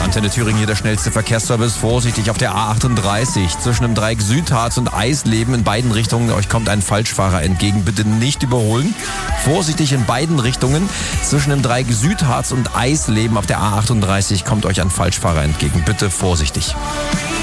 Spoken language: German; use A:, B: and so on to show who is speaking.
A: Antenne Thüringen hier der schnellste Verkehrsservice. Vorsichtig auf der A38 zwischen dem Dreieck Südharz und Eisleben in beiden Richtungen. Euch kommt ein Falschfahrer entgegen. Bitte nicht überholen. Vorsichtig in beiden Richtungen. Zwischen dem Dreieck Südharz und Eisleben auf der A38 kommt euch ein Falschfahrer entgegen. Bitte vorsichtig.